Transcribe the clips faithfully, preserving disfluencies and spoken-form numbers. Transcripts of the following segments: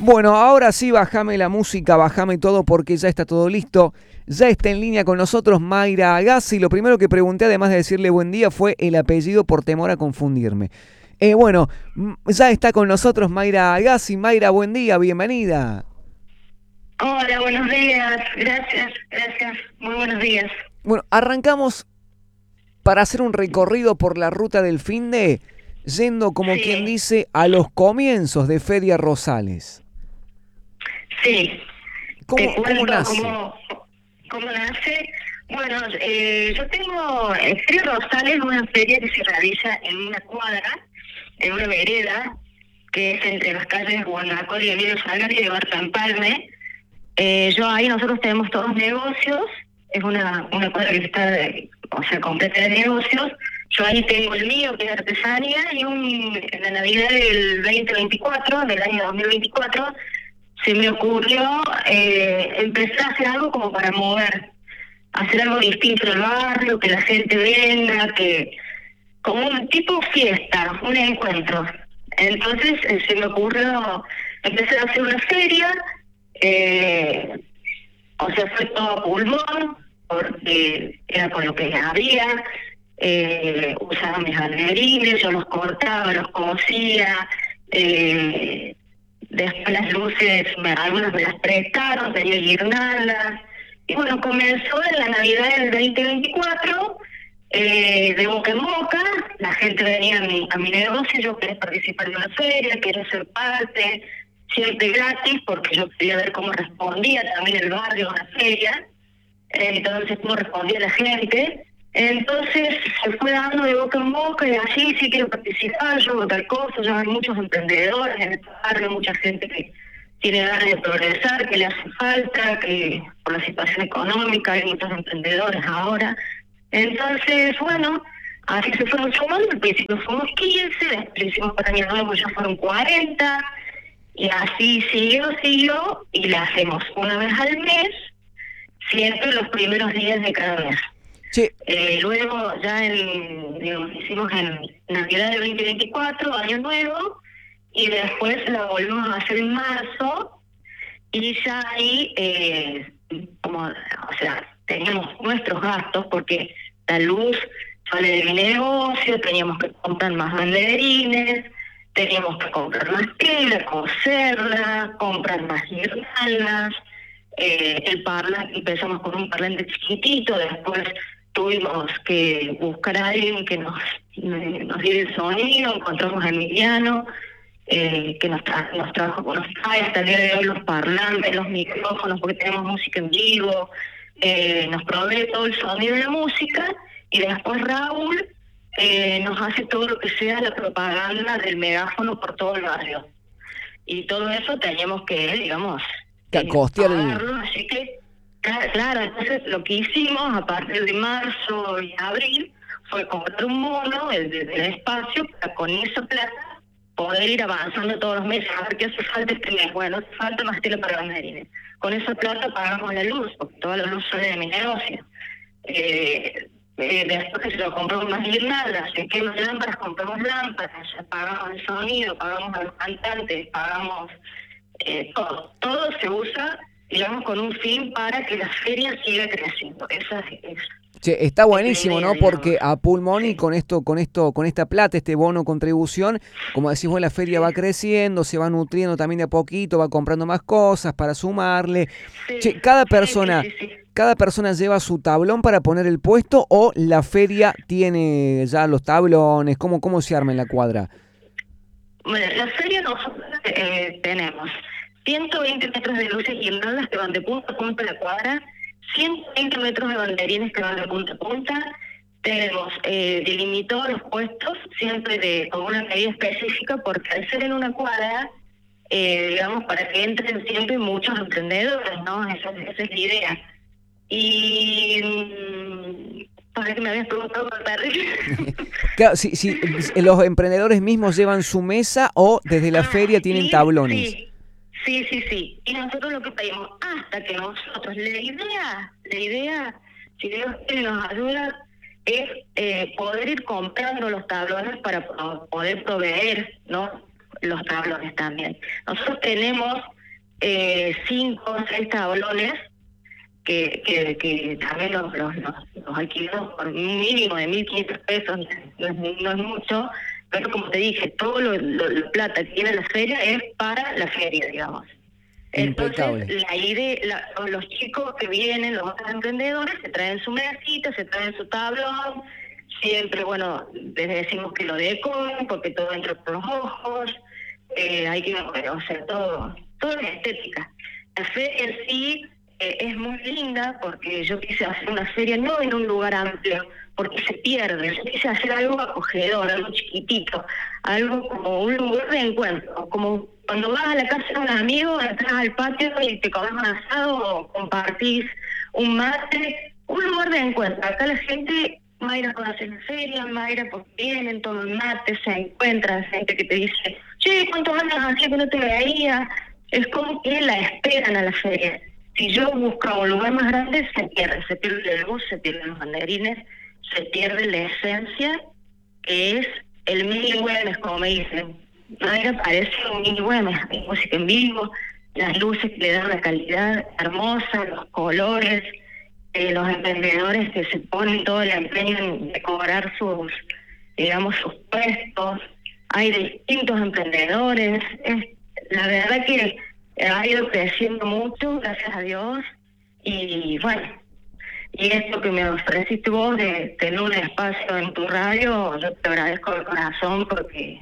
Bueno, ahora sí, bájame la música, bájame todo porque ya está todo listo. Ya está en línea con nosotros Mayra Agassi. Lo primero que pregunté, además de decirle buen día, fue el apellido por temor a confundirme. Eh, bueno, ya está con nosotros Mayra Agassi. Mayra, buen día, bienvenida. Hola, buenos días. Gracias, gracias. Muy buenos días. Bueno, arrancamos para hacer un recorrido por la ruta del finde, yendo como quien Sí, dice a los comienzos de Feria Rosales. sí. Te ¿Cómo, cómo cuento nace? cómo, cómo nace. Bueno, eh, yo tengo en Feria Rosales, una feria que se realiza en una cuadra, en una vereda, que es entre las calles Guanacaste y Emilio Salgari y de Barrio Empalme. Eh, yo ahí nosotros tenemos todos negocios, es una, una cuadra que está, de- o sea, completa de negocios. Yo ahí tengo el mío, que es artesanía, y un, en la Navidad del veinte veinticuatro, del año dos mil veinticuatro, se me ocurrió eh, empezar a hacer algo como para mover, hacer algo distinto en el barrio, que la gente venga, que como un tipo fiesta, un encuentro. Entonces eh, se me ocurrió empezar a hacer una feria, eh, o sea, fue todo a pulmón, porque era con lo que había. Eh, usaba mis banderines, yo los cortaba, los cosía. Eh, después las luces, me, algunas me las prestaron, tenía guirnaldas. Y bueno, comenzó en la Navidad del veinte veinticuatro, eh, de boca en boca. La gente venía a mi, a mi negocio, yo quería participar de una feria, quería ser parte, siempre gratis, porque yo quería ver cómo respondía también el barrio a una feria, eh, entonces cómo respondía la gente. Entonces se fue dando de boca en boca y así sí quiero participar, yo hago tal cosa, ya hay muchos emprendedores en este barrio, mucha gente que tiene ganas de progresar, que le hace falta, que por la situación económica hay muchos emprendedores ahora. Entonces, bueno, así se fueron sumando, al principio fuimos quince, después hicimos para año nuevo, ya fueron cuarenta, y así siguió, siguió, y la hacemos una vez al mes, siempre los primeros días de cada mes. Che, Eh, luego ya en, digamos, hicimos en Navidad de veinte veinticuatro, Año Nuevo, y después la volvimos a hacer en marzo, y ya ahí, eh, como, o sea, teníamos nuestros gastos, porque la luz sale de mi negocio, teníamos que comprar más banderines, teníamos que comprar más tela, coserla, comprar más guirnaldas, eh, el parlante, empezamos con un parlante chiquitito, después tuvimos que buscar a alguien que nos, nos diera el sonido, encontramos a Emiliano, eh, que nos, tra nos trajo con los hasta el día de hoy los parlantes, los micrófonos, porque tenemos música en vivo, eh, nos provee todo el sonido de la música, y después Raúl eh, nos hace todo lo que sea la propaganda del megáfono por todo el barrio. Y todo eso teníamos que, digamos, eh, costear el... pagarlo, así que, claro, entonces lo que hicimos a partir de marzo y abril fue comprar un mono del, del espacio para con esa plata poder ir avanzando todos los meses, a ver qué hace falta este mes. Bueno, hace falta más tela para banderines. Con esa plata pagamos la luz, porque toda la luz sale de mi negocio. Eh, eh, después que se lo compramos más guirnaldas, se queman lámparas, compramos lámparas, pagamos el sonido, pagamos a los cantantes, pagamos eh, todo. Todo se usa, digamos, con un fin para que la feria siga creciendo. Esa es, es, Che, está es la buenísimo, idea, ¿no? digamos. Porque a pulmón y Sí, con esto, con esto, con esta plata, este bono contribución, como decís vos, la feria sí, va creciendo, se va nutriendo también de a poquito, va comprando más cosas para sumarle. sí, Che, cada sí, sí, persona, sí, sí. cada persona lleva su tablón para poner el puesto o la feria tiene ya los tablones, ¿cómo, cómo se arma en la cuadra? Bueno, la feria nosotros eh, tenemos ciento veinte metros de luces guirnaldas que van de punta a punta de la cuadra, ciento veinte metros de banderines que van de punta a punta. Tenemos eh, delimitados los puestos, siempre de con una medida específica, porque al ser en una cuadra, eh, digamos, para que entren siempre muchos emprendedores, ¿no? Esa, esa es la idea. Y... mm, para que me habías preguntado por el barrio. Claro, si, si los emprendedores mismos llevan su mesa o desde la Ah, feria tienen y tablones. sí, sí, sí, sí. Y nosotros lo que pedimos, hasta que nosotros, la idea, la idea, si Dios quiere nos ayuda, es eh, poder ir comprando los tablones para pro- poder proveer, ¿no? los tablones también. Nosotros tenemos eh, cinco o seis tablones que, que, que también los, los, los, los alquilamos por un mínimo de mil quinientos pesos, no es, no es mucho, pero como te dije, todo lo, lo, lo plata que tiene la feria es para la feria, digamos. Impecable. Entonces, la idea, la, los chicos que vienen, los otros emprendedores, se traen su mesita, se traen su tablón, siempre, bueno, les decimos que lo decoren, porque todo entra por los ojos, eh, hay que, o sea, todo, toda la estética. La feria en sí eh, es muy linda, porque yo quise hacer una feria no en un lugar amplio, porque se pierde. Yo quise hacer algo acogedor, algo chiquitito, algo como un lugar de encuentro, como cuando vas a la casa de un amigo, entras al patio y te comes un asado o compartís un mate, un lugar de encuentro. Acá la gente, Mayra conoce la feria, Mayra pues vienen, toman mate, se encuentran, gente que te dice, che, ¿cuántos años hacía que no te veía? Es como que la esperan a la feria. Si yo busco un lugar más grande, se pierde, se pierde el bus, se pierden los banderines, se pierde la esencia, que es el mini Güemes, como me dicen. Mayra parece un mini Güemes, hay música en vivo, las luces que le dan una calidad hermosa, los colores, eh, los emprendedores que se ponen todo el empeño en decorar sus, digamos, sus puestos. Hay distintos emprendedores. Es, la verdad que ha ido creciendo mucho, gracias a Dios, y bueno, y esto que me ofreciste vos de tener un espacio en tu radio, yo te agradezco de corazón porque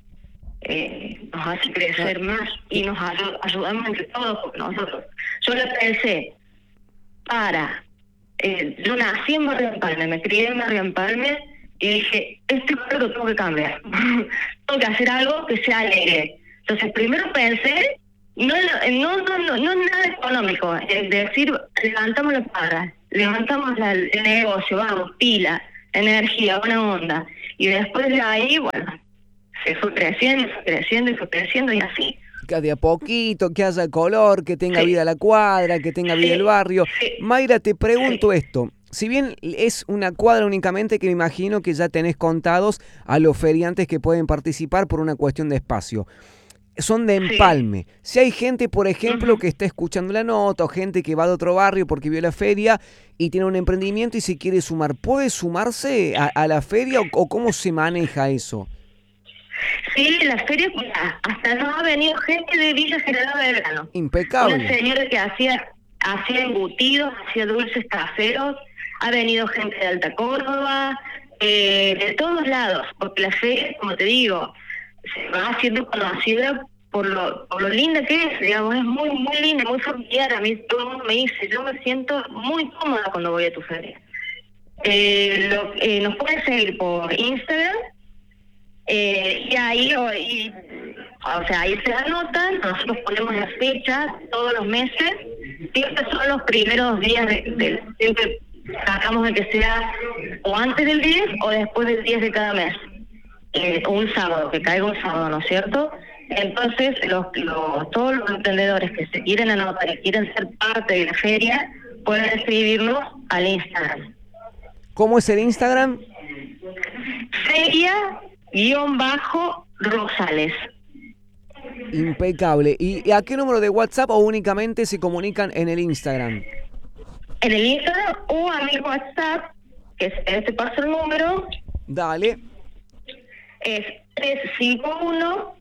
eh, nos hace crecer más y nos ayuda, ayudamos entre todos porque nosotros. Yo lo pensé para, eh, yo nací en Barrio Empalme, me crié en Barrio Empalme y dije, este barrio lo tengo que cambiar, tengo que hacer algo que sea alegre. Entonces primero pensé, no no no no, no es nada económico, es decir, levantamos la cuadra, levantamos la, el negocio, vamos, pila, energía, buena onda, y después de ahí, bueno, se fue creciendo, fue creciendo y fue creciendo y así. Que de a poquito, que haya color, que tenga Sí. vida la cuadra, que tenga Sí. vida el barrio. Sí. Mayra, te pregunto Sí. esto. Si bien es una cuadra únicamente, que me imagino que ya tenés contados a los feriantes que pueden participar por una cuestión de espacio. Son de empalme. Sí. Si hay gente, por ejemplo, uh-huh. que está escuchando la nota, o gente que va de otro barrio porque vio la feria y tiene un emprendimiento y se quiere sumar, ¿puede sumarse a, a la feria o, o cómo se maneja eso? Sí, la feria, hasta nos ha venido gente de Villa General Belgrano. Impecable. Una señora que hacía, hacía embutidos, hacía dulces caseros, ha venido gente de Alta Córdoba, eh, de todos lados, porque la feria, como te digo, se va haciendo conocida por lo, por lo linda que es, digamos, es muy, muy linda, muy familiar. A mí todo el mundo me dice, yo me siento muy cómoda cuando voy a tu feria. Eh, lo, eh, nos pueden seguir por Instagram, eh, y ahí, o, y, o sea, ahí se anotan, nosotros ponemos las fechas todos los meses, siempre son los primeros días de, de siempre tratamos de que sea o antes del diez o después del diez de cada mes. Eh, un sábado, que caiga un sábado, ¿no es cierto? Entonces, los, los, todos los emprendedores que se quieren anotar y quieren ser parte de la feria, pueden escribirnos al Instagram. ¿Cómo es el Instagram? Feria-Rosales. Impecable. ¿Y a qué número de WhatsApp o únicamente se comunican en el Instagram? En el Instagram o a mi WhatsApp, que es, te paso el número. Dale. Es tres cinco uno,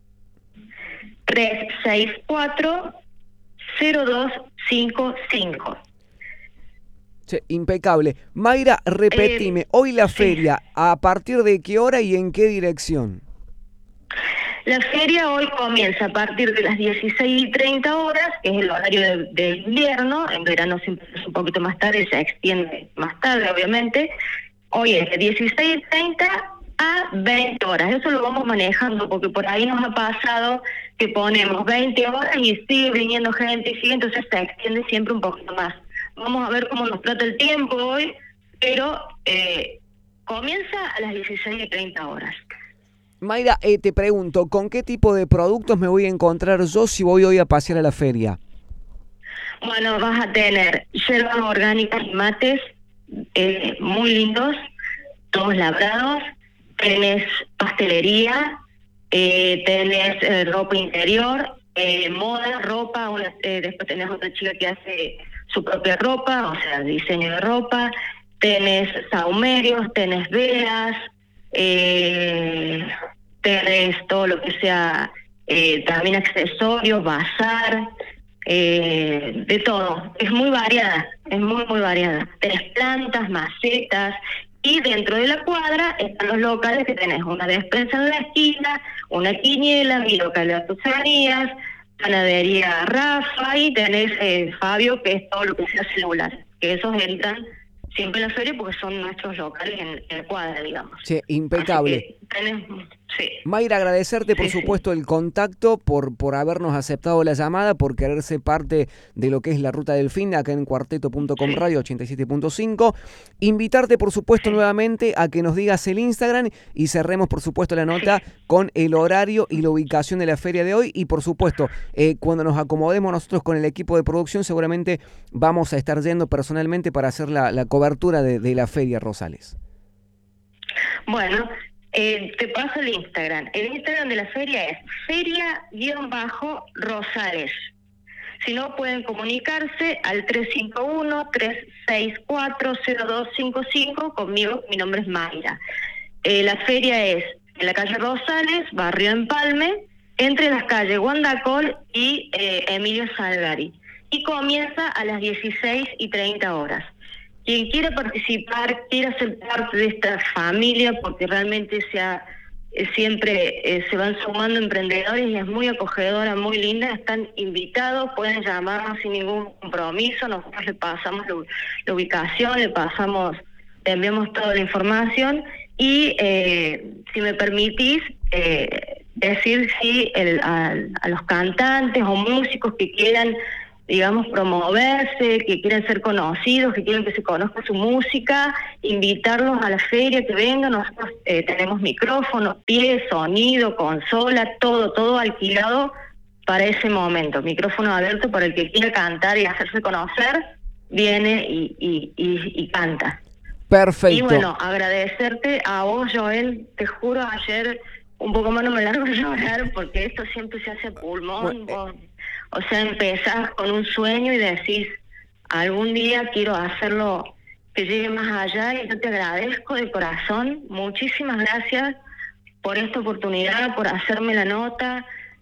tres seis cuatro, cero dos cinco cinco. Sí, impecable. Mayra, repetime, eh, hoy la feria, sí. ¿A partir de qué hora y en qué dirección? La feria hoy comienza a partir de las dieciséis y treinta horas, que es el horario de, de invierno. En verano siempre es un poquito más tarde, se extiende más tarde, obviamente. Hoy es de dieciséis y treinta a veinte horas. Eso lo vamos manejando porque por ahí nos ha pasado que ponemos veinte horas y sigue viniendo gente y sigue, entonces se extiende siempre un poquito más. Vamos a ver cómo nos trata el tiempo hoy, pero eh, comienza a las dieciséis y treinta horas. Mayra, eh, te pregunto, ¿con qué tipo de productos me voy a encontrar yo si voy hoy a pasear a la feria? Bueno, vas a tener hierbas orgánicas y mates eh, muy lindos, todos labrados. Tenés pastelería, eh, tenés eh, ropa interior, eh, moda, ropa, una, eh, después tenés otra chica que hace su propia ropa, o sea, diseño de ropa, tenés saumerios, tenés velas, eh, tenés todo lo que sea, eh, también accesorios, bazar, eh, de todo. Es muy variada, es muy, muy variada. Tenés plantas, macetas, y dentro de la cuadra están los locales que tenés una despensa en la esquina, una quiniela, mi local de artesanías, panadería Rafa, y tenés eh, Fabio, que es todo lo que sea celular, que esos entran siempre en la feria porque son nuestros locales en, en la cuadra, digamos. Sí, impecable. Así que tenés, sí. Mayra, agradecerte por Sí, supuesto sí. el contacto, por, por habernos aceptado la llamada, por querer ser parte de lo que es la Ruta del Fin, acá en cuarteto punto com Sí. Radio ochenta y siete punto cinco. Invitarte por supuesto Sí. nuevamente a que nos digas el Instagram y cerremos por supuesto la nota Sí. con el horario y la ubicación de la feria de hoy. Y por supuesto, eh, cuando nos acomodemos nosotros con el equipo de producción, seguramente vamos a estar yendo personalmente para hacer la, la cobertura de, de la feria, Rosales. Bueno, eh, te paso el Instagram. El Instagram de la feria es feria-rosales. Si no, pueden comunicarse al tres cinco uno, tres seis cuatro, cero dos cinco cinco conmigo. Mi nombre es Mayra. Eh, la feria es en la calle Rosales, barrio Empalme, entre las calles Guandacol y eh, Emilio Salgari. Y comienza a las dieciséis y treinta horas. Quien quiera participar, quiera ser parte de esta familia, porque realmente se ha, eh, siempre eh, se van sumando emprendedores y es muy acogedora, muy linda, están invitados, pueden llamarnos sin ningún compromiso, nosotros le pasamos la, la ubicación, le pasamos, le enviamos toda la información y eh, si me permitís eh, decir si el, a, a los cantantes o músicos que quieran, digamos, promoverse, que quieren ser conocidos, que quieren que se conozca su música, invitarlos a la feria, que vengan. Nosotros eh, tenemos micrófonos, pies, sonido, consola, todo, todo alquilado para ese momento. Micrófono abierto para el que quiera cantar y hacerse conocer, viene y, y, y, y canta. Perfecto. Y bueno, agradecerte a vos, Joel, te juro, ayer un poco más no me largo a llorar porque esto siempre se hace pulmón. Bueno, eh, vos, o sea, empezás con un sueño y decís, algún día quiero hacerlo que llegue más allá, y yo te agradezco de corazón. Muchísimas gracias por esta oportunidad, por hacerme la nota,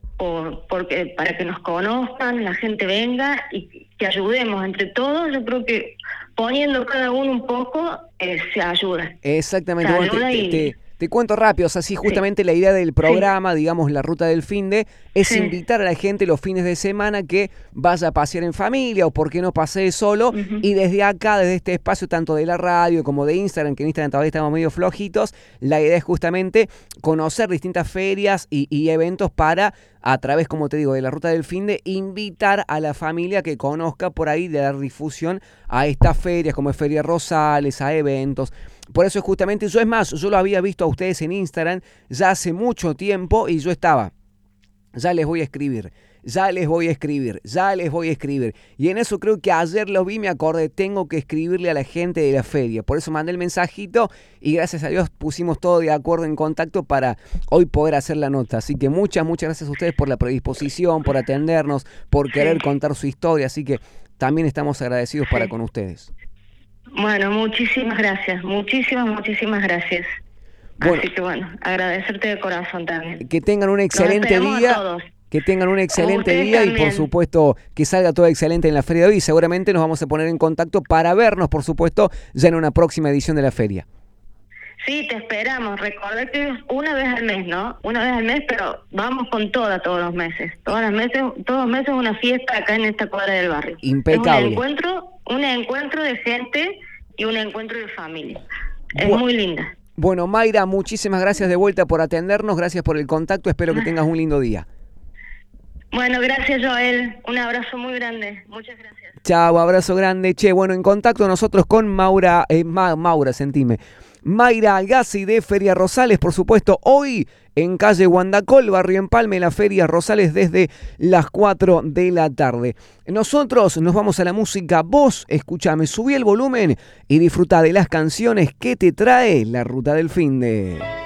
por porque para que nos conozcan, la gente venga y que ayudemos entre todos. Yo creo que poniendo cada uno un poco, eh, se ayuda. Exactamente, Se bueno, te, ayuda te, y... te, te cuento rápido, o sea, sí, justamente Sí. la idea del programa, sí, digamos, la Ruta del Finde, es Sí. invitar a la gente los fines de semana que vaya a pasear en familia o por qué no pasee solo, Uh-huh. y desde acá, desde este espacio, tanto de la radio como de Instagram, que en Instagram todavía estamos medio flojitos, la idea es justamente conocer distintas ferias y, y eventos para, a través, como te digo, de la Ruta del Finde, invitar a la familia que conozca por ahí, de dar difusión a estas ferias, como es Feria Rosales, a eventos. Por eso es justamente, yo es más, yo lo había visto a ustedes en Instagram ya hace mucho tiempo y yo estaba, ya les voy a escribir, ya les voy a escribir, ya les voy a escribir. Y en eso creo que ayer lo vi, me acordé, tengo que escribirle a la gente de la feria. Por eso mandé el mensajito y gracias a Dios pusimos todo de acuerdo en contacto para hoy poder hacer la nota. Así que muchas, muchas gracias a ustedes por la predisposición, por atendernos, por querer Sí. contar su historia. Así que también estamos agradecidos Sí. para con ustedes. Bueno, muchísimas gracias, muchísimas, muchísimas gracias. Bueno, Así que bueno, agradecerte de corazón también. que tengan un Nos excelente esperamos a día. todos. Que tengan un excelente Ustedes día y por también. supuesto que salga todo excelente en la feria de hoy. Y seguramente nos vamos a poner en contacto para vernos, por supuesto, ya en una próxima edición de la feria. Sí, te esperamos. Recordá que es una vez al mes, ¿no? Una vez al mes, pero vamos con toda todos los meses. Todas las meses, todos los meses una fiesta acá en esta cuadra del barrio. Impecable. Es un encuentro, un encuentro de gente y un encuentro de familia. Es Bu- muy linda. Bueno, Mayra, muchísimas gracias de vuelta por atendernos, gracias por el contacto, espero que tengas un lindo día. Bueno, gracias, Joel. Un abrazo muy grande. Muchas gracias. Chao, abrazo grande. Che, bueno, en contacto nosotros con Maura, eh, Ma- Maura, sentime. Mayra Agassi de Feria Rosales, por supuesto, hoy en calle Guandacol, barrio Empalme, la Feria Rosales desde las cuatro de la tarde. Nosotros nos vamos a la música. Vos, escúchame, subí el volumen y disfruta de las canciones que te trae la Ruta del Finde.